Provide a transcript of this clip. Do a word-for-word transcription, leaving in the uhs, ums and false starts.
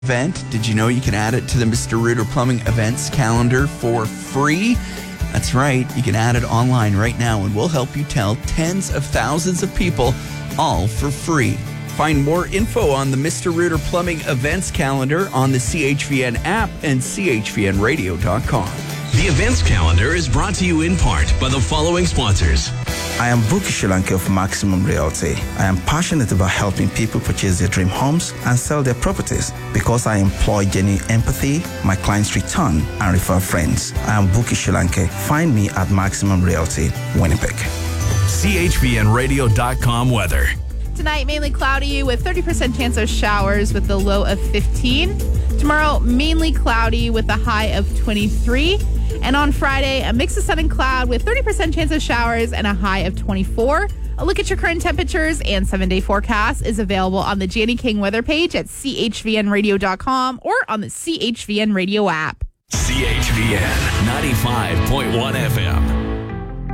event. Did you know you can add it to the Mister Rooter Plumbing events calendar for free? That's right. You can add it online right now, and we'll help you tell tens of thousands of people, all for free. Find more info on the Mister Rooter Plumbing events calendar on the C H V N app and C H V N radio dot com. The events calendar is brought to you in part by the following sponsors. I am Buki Shilanke of Maximum Realty. I am passionate about helping people purchase their dream homes and sell their properties because I employ genuine empathy, my clients return and refer friends. I am Buki Shilanke. Find me at Maximum Realty, Winnipeg. C H V N radio dot com weather. Tonight, mainly cloudy with thirty percent chance of showers with a low of fifteen. Tomorrow, mainly cloudy with a high of twenty-three. And on Friday, a mix of sun and cloud with thirty percent chance of showers and a high of twenty-four. A look at your current temperatures and seven-day forecast is available on the Janny King weather page at C H V N radio dot com or on the C H V N radio app. C H V N ninety-five point one F M.